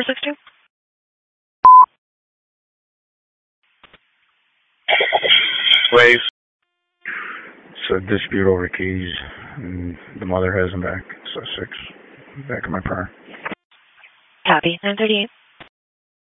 462. Wave. It's a dispute over keys, and the mother has them back. So 6, back in my car. Copy. 938.